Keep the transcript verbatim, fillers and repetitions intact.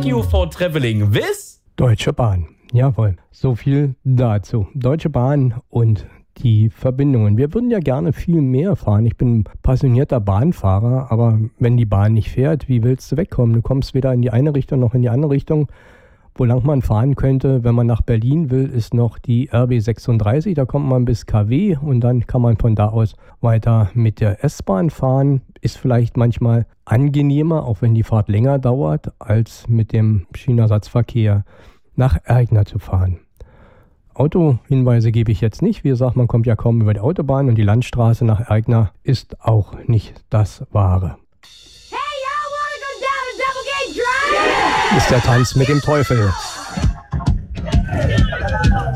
Thank you for traveling with Deutsche Bahn. Jawohl, so viel dazu. Deutsche Bahn und die Verbindungen. Wir würden ja gerne viel mehr fahren. Ich bin passionierter Bahnfahrer, aber wenn die Bahn nicht fährt, wie willst du wegkommen? Du kommst weder in die eine Richtung noch in die andere Richtung. Wo lang man fahren könnte, wenn man nach Berlin will, ist noch die R B sechsunddreißig. Da kommt man bis K W und dann kann man von da aus weiter mit der S-Bahn fahren. Ist vielleicht manchmal angenehmer, auch wenn die Fahrt länger dauert, als mit dem Schienenersatzverkehr nach Ergner zu fahren. Autohinweise gebe ich jetzt nicht. Wie gesagt, man kommt ja kaum über die Autobahn und die Landstraße nach Ergner ist auch nicht das Wahre. Ist der Tanz mit dem Teufel.